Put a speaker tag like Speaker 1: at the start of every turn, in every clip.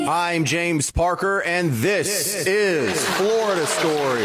Speaker 1: I'm James Parker, and this is Florida Story.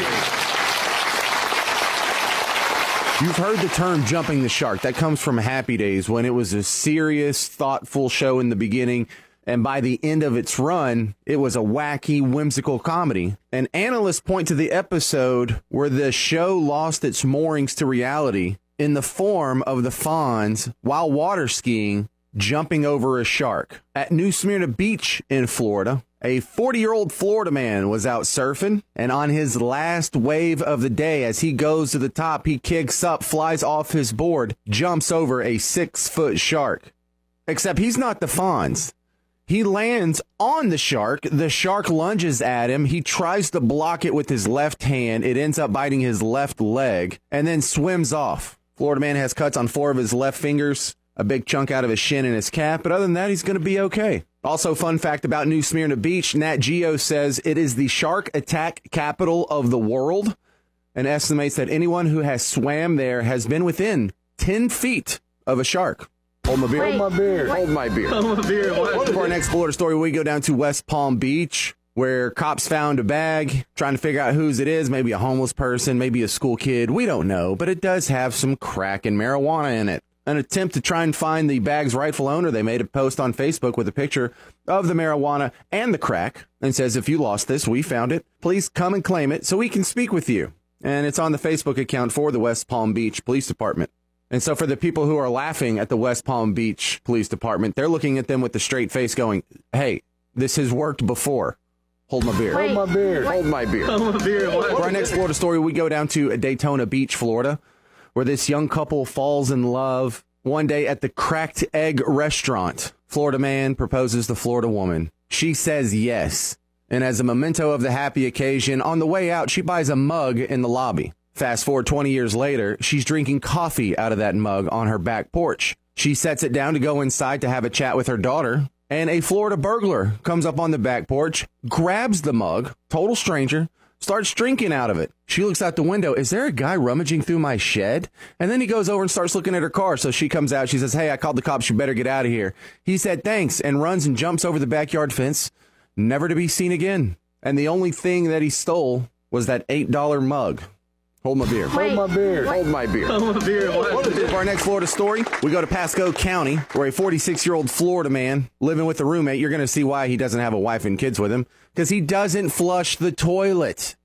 Speaker 1: You've heard the term jumping the shark. That comes from Happy Days, when it was a serious, thoughtful show in the beginning, and by the end of its run, it was a wacky, whimsical comedy. And analysts point to the episode where the show lost its moorings to reality in the form of the Fonz, while water skiing, jumping over a shark. At New Smyrna Beach in Florida, a 40-year-old Florida man was out surfing, and on his last wave of the day, as he goes to the top, he kicks up, flies off his board, jumps over a 6-foot shark. Except he's not the Fonz. He lands on the shark. The shark lunges at him. He tries to block it with his left hand. It ends up biting his left leg and then swims off. Florida man has cuts on 4 of his left fingers, a big chunk out of his shin and his calf, but other than that, he's going to be okay. Also, fun fact about New Smyrna Beach, Nat Geo says it is the shark attack capital of the world and estimates that anyone who has swam there has been within 10 feet of a shark. Hold my beer.
Speaker 2: Wait,
Speaker 1: Hold my beer. Hold my beer.
Speaker 2: Hold my beer. What?
Speaker 1: For our next Florida story, we go down to West Palm Beach, where cops found a bag, trying to figure out whose it is. Maybe a homeless person, maybe a school kid. We don't know, but it does have some crack and marijuana in it. An attempt to try and find the bag's rightful owner, they made a post on Facebook with a picture of the marijuana and the crack and says, if you lost this, we found it. Please come and claim it so we can speak with you. And it's on the Facebook account for the West Palm Beach Police Department. And so for the people who are laughing at the West Palm Beach Police Department, they're looking at them with a straight face going, hey, this has worked before. Hold my beer.
Speaker 2: Wait,
Speaker 1: hold my beer. Hold my beer.
Speaker 2: Hold my beer. What?
Speaker 1: For our next Florida story, we go down to Daytona Beach, Florida, where this young couple falls in love one day at the Cracked Egg restaurant. Florida man proposes to Florida woman. She says yes. And as a memento of the happy occasion, on the way out, she buys a mug in the lobby. Fast forward 20 years later, she's drinking coffee out of that mug on her back porch. She sets it down to go inside to have a chat with her daughter, and a Florida burglar comes up on the back porch, grabs the mug, total stranger, starts drinking out of it. She looks out the window. Is there a guy rummaging through my shed? And then he goes over and starts looking at her car. So she comes out. She says, hey, I called the cops. You better get out of here. He said, thanks, and runs and jumps over the backyard fence, never to be seen again. And the only thing that he stole was that $8 mug. Hold my beer.
Speaker 2: Wait,
Speaker 1: hold my beer. Hold my beer.
Speaker 2: Hold my beer. What?
Speaker 1: For our next Florida story, we go to Pasco County, where a 46-year-old Florida man living with a roommate, you're going to see why he doesn't have a wife and kids with him, because he doesn't flush the toilet.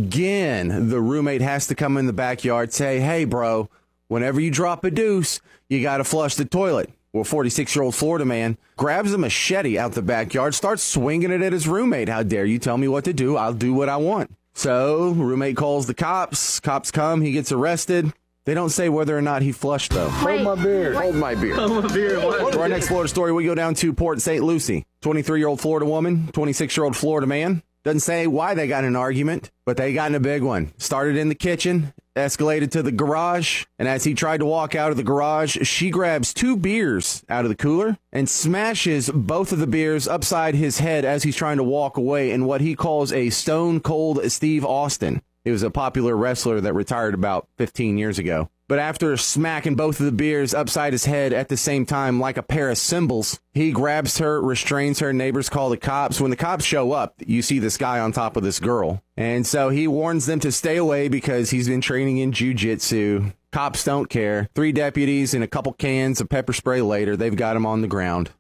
Speaker 1: Again, the roommate has to come in the backyard, say, hey, bro, whenever you drop a deuce, you got to flush the toilet. Well, 46-year-old Florida man grabs a machete out the backyard, starts swinging it at his roommate. How dare you tell me what to do? I'll do what I want. So, roommate calls the cops. Cops come. He gets arrested. They don't say whether or not he flushed, though.
Speaker 2: Wait,
Speaker 1: hold my beer. Hold my beer.
Speaker 2: Hold my beer. What?
Speaker 1: For our next Florida story, we go down to Port St. Lucie. 23-year-old Florida woman, 26-year-old Florida man. Doesn't say why they got in an argument, but they got in a big one. Started in the kitchen, escalated to the garage, and as he tried to walk out of the garage, she grabs 2 beers out of the cooler and smashes both of the beers upside his head as he's trying to walk away in what he calls a Stone Cold Steve Austin. He was a popular wrestler that retired about 15 years ago. But after smacking both of the beers upside his head at the same time like a pair of cymbals, he grabs her, restrains her. Neighbors call the cops. When the cops show up, you see this guy on top of this girl. And so he warns them to stay away because he's been training in jiu-jitsu. Cops don't care. 3 deputies and a couple cans of pepper spray later, they've got him on the ground.